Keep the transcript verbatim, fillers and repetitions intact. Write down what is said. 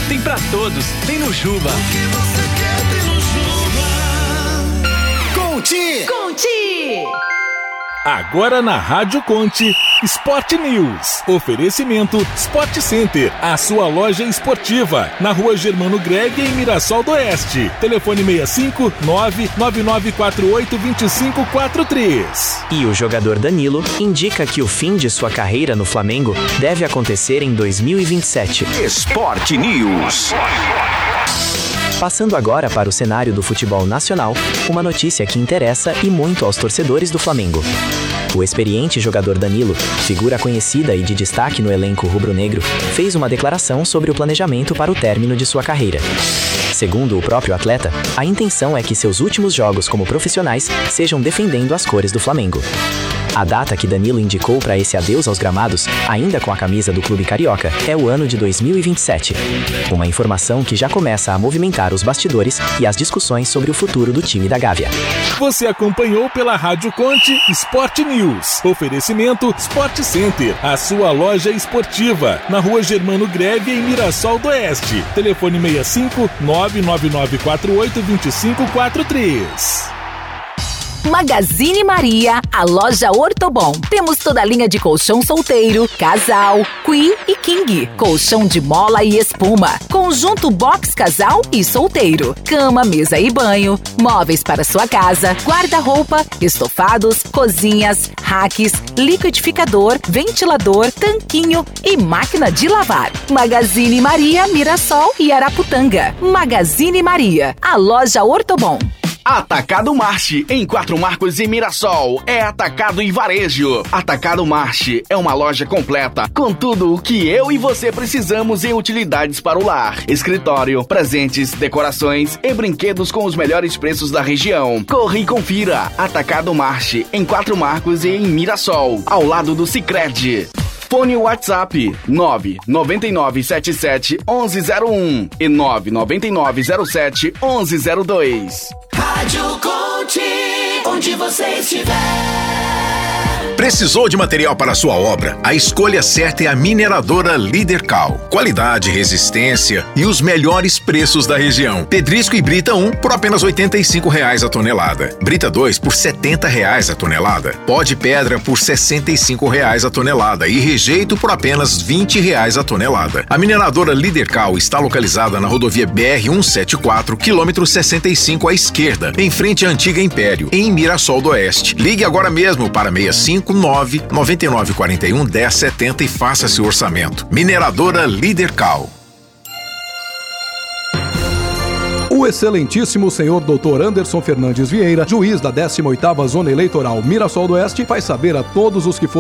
Tem pra todos, tem no Juba. O que você quer tem no Juba. Conte! Conte! Agora na Rádio Conte, Sport News. Oferecimento Sport Center, a sua loja esportiva, na Rua Germano Greg, em Mirassol do Oeste. Telefone seis cinco nove nove nove quatro oito dois cinco quatro três. E o jogador Danilo indica que o fim de sua carreira no Flamengo deve acontecer em dois mil e vinte e sete. Sport News. Passando agora para o cenário do futebol nacional, uma notícia que interessa e muito aos torcedores do Flamengo. O experiente jogador Danilo, figura conhecida e de destaque no elenco rubro-negro, fez uma declaração sobre o planejamento para o término de sua carreira. Segundo o próprio atleta, a intenção é que seus últimos jogos como profissionais sejam defendendo as cores do Flamengo. A data que Danilo indicou para esse adeus aos gramados, ainda com a camisa do clube carioca, é o ano de dois mil e vinte e sete. Uma informação que já começa a movimentar os bastidores e as discussões sobre o futuro do time da Gávea. Você acompanhou pela Rádio Conte Sport News. Oferecimento Sport Center, a sua loja esportiva, na Rua Germano Greg, em Mirassol do Oeste. Telefone seis cinco nove nove nove quatro oito dois cinco quatro três. Magazine Maria, a loja Ortobon. Temos toda a linha de colchão solteiro, casal, queen e king. Colchão de mola e espuma. Conjunto box casal e solteiro. Cama, mesa e banho. Móveis para sua casa. Guarda-roupa, estofados, cozinhas, racks, liquidificador, ventilador, tanquinho e máquina de lavar. Magazine Maria, Mirassol e Araputanga. Magazine Maria, a loja Ortobon. Atacado Marche, em Quatro Marcos e Mirassol, é atacado e varejo. Atacado Marche é uma loja completa, com tudo o que eu e você precisamos em utilidades para o lar. Escritório, presentes, decorações e brinquedos com os melhores preços da região. Corre e confira. Atacado Marche, em Quatro Marcos e em Mirassol, ao lado do Sicredi. Fone WhatsApp nove nove nove sete sete um um zero um e nove nove nove zero sete um um zero dois. Rádio Conte, onde você estiver. Precisou de material para sua obra? A escolha certa é a mineradora Lidercal. Qualidade, resistência e os melhores preços da região. Pedrisco e Brita um por apenas oitenta e cinco reais a tonelada. Brita dois por setenta reais a tonelada. Pó de pedra por sessenta e cinco reais a tonelada e rejeito por apenas vinte reais a tonelada. A mineradora Lidercal está localizada na rodovia B R cento e setenta e quatro, quilômetro sessenta e cinco à esquerda, em frente à antiga Império, em Mirassol do Oeste. Ligue agora mesmo para seis cinco nove nove nove quatro um um zero sete zero e faça seu orçamento. Mineradora Lidercal. O excelentíssimo senhor doutor Anderson Fernandes Vieira, juiz da décima oitava Zona Eleitoral Mirassol do Oeste, faz saber a todos os que foram